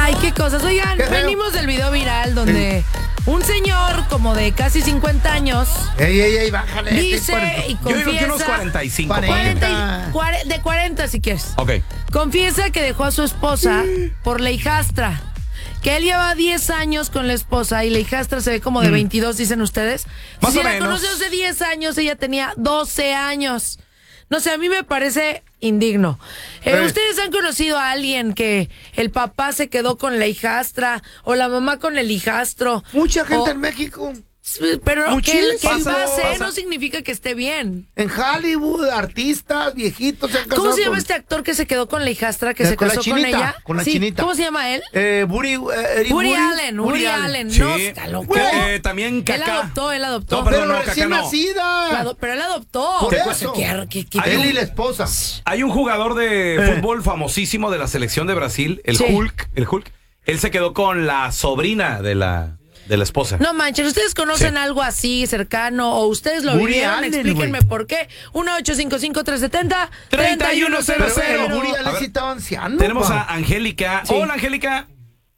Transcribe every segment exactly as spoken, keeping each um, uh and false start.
Ay, qué cosas. Oigan, Qué venimos del video viral donde un señor como de casi cincuenta años Ey, ey, ey, bájale. dice y Yo confiesa... digo que unos cuarenta y cinco. cuarenta y- cuare- de cuarenta si quieres. Ok. Confiesa que dejó a su esposa por la hijastra. Que él lleva diez años con la esposa y la hijastra se ve como de veintidós, dicen ustedes. Más si o la menos. conoció hace diez años, ella tenía doce años. No sé, a mí me parece indigno. Eh, Eh. ¿Ustedes han conocido a alguien que el papá se quedó con la hijastra o la mamá con el hijastro? Mucha gente O- en México. Pero que él, Muchísimo. que él Pasa, pase pasa. no significa que esté bien. En Hollywood, artistas, viejitos se han casado ¿Cómo se llama con- este actor que se quedó con la hijastra, que Eh, se con la casó con chinita, ella? con la Sí, chinita. ¿cómo se llama él? Eh, Woody, eh, Eric Woody, Woody- Allen, Woody, Allen. Sí. No, está loco. Que, eh, también Él Kaká. adoptó, él adoptó. No, perdón, Pero no, Kaká recién no. nacida. La ado- pero él adoptó. Por ¿Qué eso. cosa? ¿Qué- qué- qué- A él y la esposa. Hay un jugador de Eh. fútbol famosísimo de la selección de Brasil, el Sí. Hulk, el Hulk. Él se quedó con la sobrina de la, de la esposa. No manches, ¿ustedes conocen Sí. algo así cercano o ustedes lo Woody vivieron? Allen, Explíquenme güey. por qué. uno ocho cinco cinco, tres siete cero, treinta y uno cero Pero, cero. pero Woody A Allen ver. sí estaba anciano. Tenemos pa. a Angélica. Sí. Hola, Angélica.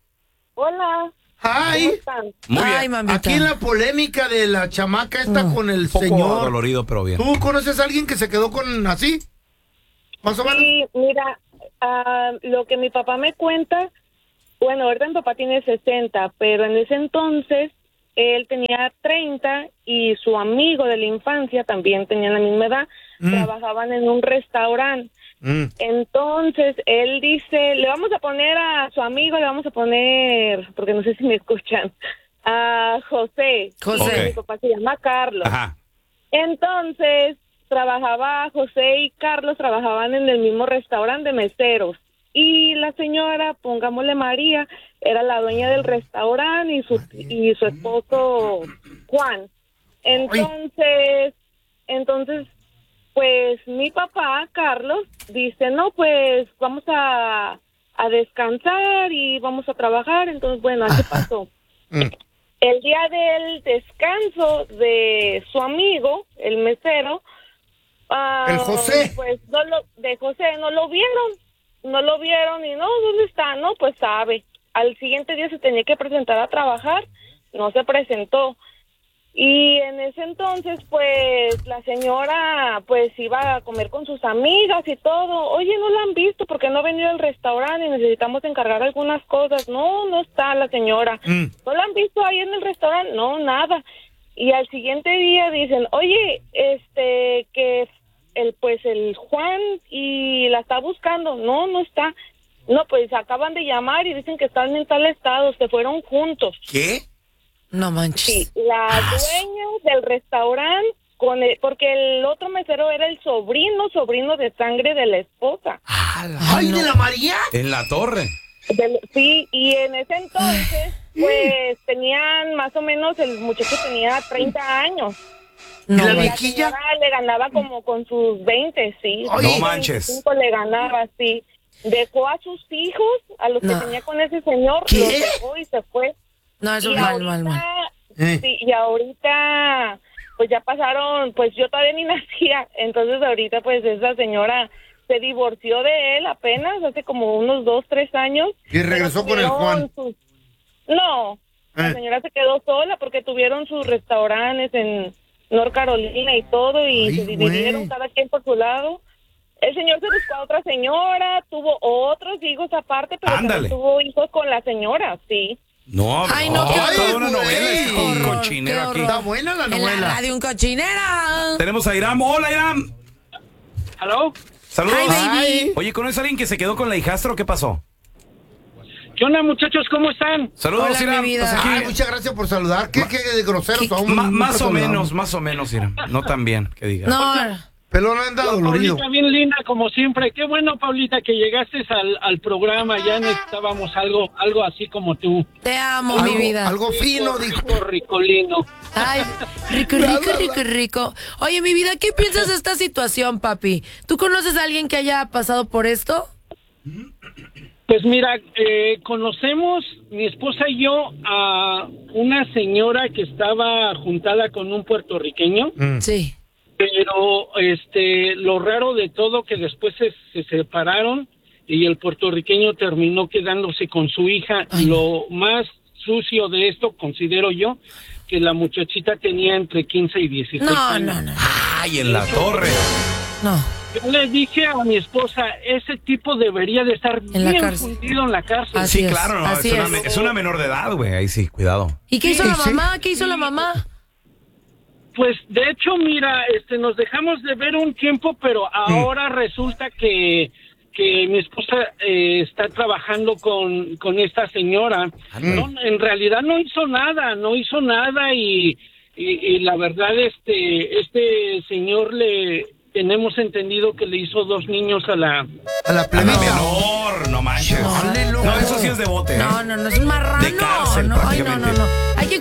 Hola, ¿cómo Ay, están? Muy Ay, bien. mamita. aquí en la polémica de la chamaca esta con el Un poco señor. dolorido, pero bien. ¿Tú conoces a alguien que se quedó con así? Más o menos. Sí, mira, ah, lo que mi papá me cuenta, bueno, ahorita mi papá tiene sesenta, pero en ese entonces él tenía treinta y su amigo de la infancia también tenía la misma edad, Mm. trabajaban en un restaurante. Mm. Entonces él dice, le vamos a poner a su amigo, le vamos a poner, porque no sé si me escuchan, a José. José. Y mi papá se llama Carlos. Ajá. Entonces, trabajaba José y Carlos, trabajaban en el mismo restaurante de meseros. Y la señora, pongámosle María, era la dueña del restaurante y su, y su esposo Juan. Entonces, entonces, pues mi papá, Carlos, dice, no, pues vamos a, a descansar y vamos a trabajar. Entonces, bueno, así pasó. Mm. El día del descanso de su amigo, el mesero, ah, El José. pues no lo, de José no lo vieron, no lo vieron y no, ¿dónde está? No, pues sabe. Al siguiente día se tenía que presentar a trabajar, no se presentó. Y en ese entonces, pues, la señora, pues, iba a comer con sus amigas y todo. Oye, ¿no la han visto? Porque no ha venido al restaurante y necesitamos encargar algunas cosas. No, no está la señora. Mm. ¿No la han visto ahí en el restaurante? No, nada. Y al siguiente día dicen, oye, este, que el, pues, el Juan y la está buscando. No, no está. No, pues, acaban de llamar y dicen que están en tal estado. Se fueron juntos. ¿Qué? No manches. Sí, la dueña del restaurante, con el- porque el otro mesero era el sobrino, sobrino de sangre de la esposa. Ay, de la María. En la torre. Del- sí, y en ese entonces, pues tenían más o menos, el muchacho tenía treinta años. No, ¿Y la Y la viejilla? señora le ganaba como con sus veinte, sí. Ay. No manches. veinticinco le ganaba, sí. Dejó a sus hijos, a los No. que tenía con ese señor, ¿Qué? los dejó y se fue. no, eso Y es mal, ahorita, mal, mal. Eh. sí, y ahorita, pues ya pasaron, pues yo todavía ni nacía, entonces ahorita pues esa señora se divorció de él apenas, hace como unos dos, tres años. Y regresó Pero con el Juan. tuvieron sus- No, la Eh. señora se quedó sola porque tuvieron sus restaurantes en North Carolina y todo, y Ay, se dividieron güey. cada quien por su lado. El señor se buscó a otra señora, tuvo otros hijos aparte, pero Ándale. también tuvo hijos con la señora, sí. No, Ay, no, no, qué toda horror, una güey. novela, es Qué un horror, cochinero qué aquí. horror. Está buena la En la novela. radio un cochinera. Tenemos a Iram. Hola, Iram. ¿Aló? Saludos. Hi, baby. Ay. Oye, ¿conoces a alguien que se quedó con la hijastra o qué pasó? ¿Qué onda, muchachos? ¿Cómo están? Saludos, Hola, Iram. mi vida. Pues aquí- Ay, muchas gracias por saludar. ¿Qué, qué de groseros ¿Qué- somos? Ma- Nunca más o saludamos. menos, más o menos, Iram. No tan bien, que digas. No, Pelón anda dolorido. Paulita, bien linda, como siempre. Qué bueno, Paulita, que llegaste al, al programa. Ya necesitábamos algo algo así como tú. te amo, mi Algo, vida. algo fino, dijo. Rico, ricolino. Ay, rico, rico, rico, rico. Oye, mi vida, ¿qué piensas de esta situación, papi? ¿Tú conoces a alguien que haya pasado por esto? Pues mira, eh, conocemos, mi esposa y yo, a una señora que estaba juntada con un puertorriqueño. Mm. Sí. Pero este lo raro de todo que después se, se separaron y el puertorriqueño terminó quedándose con su hija. Ay. Lo más sucio de esto, considero yo, que la muchachita tenía entre quince y dieciséis No, años. no, no. Ay, en la torre. No. Yo le dije a mi esposa, ese tipo debería de estar En la bien cárcel. fundido en la cárcel. Así Sí, es, claro, no, es, así una, es. me- es una menor de edad, güey. Ahí sí, cuidado. ¿Y qué hizo Sí, la sí. mamá? ¿Qué hizo la mamá? Pues de hecho, mira, este, nos dejamos de ver un tiempo, pero ahora resulta que que mi esposa eh, está trabajando con, con esta señora. No, en realidad no hizo nada, no hizo nada y, y, y la verdad este este señor le tenemos entendido que le hizo dos niños a la A la A la plebita. menor, no manches. No, No, eso sí es de bote. ¿eh? No, no, no, es un marrano. De cárcel, no, ay, no, no, prácticamente. no.